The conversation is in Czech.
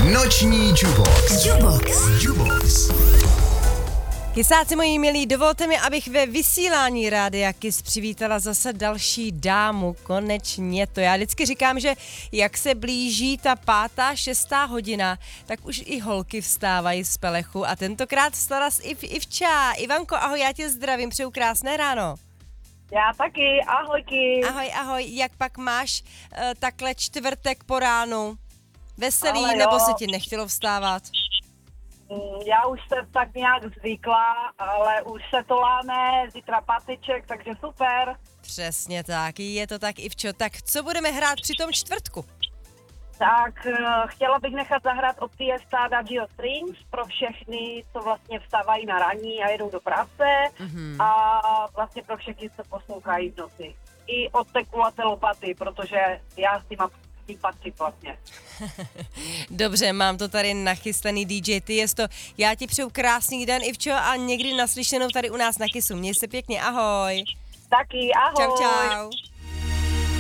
Noční Jubox. Jubox. Kysáci moji milí, dovolte mi, abych ve vysílání Rádia Kiss přivítala zase další dámu, konečně to. Já vždycky říkám, že jak se blíží ta 5., 6. hodina, tak už i holky vstávají z pelechu a tentokrát vstala Ivča. Ivanko, ahoj, já tě zdravím, přeju krásné ráno. Já taky, ahojky. Ahoj, jak pak máš takhle čtvrtek po ránu? Veselý, Ale nebo jo. se ti nechtělo vstávat? Já už jsem tak nějak zvykla, ale už se to láme, zítra páteček, takže super. Přesně tak, je to tak, Ivčo. Tak co budeme hrát při tom čtvrtku? Tak chtěla bych nechat zahrát od Tiesta Adagio Strings pro všechny, co vlastně vstávají na raní a jedou do práce a vlastně pro všechny, co poslouchají v noci. I od té kulaté lopaty, protože já s tím patří vlastně. Dobře, mám to tady nachystaný DJ Tiesto. Já ti přeju krásný den, Ivčo, a někdy naslyšenou tady u nás na Kissu. Měj se pěkně, ahoj. Taky, ahoj. Čau.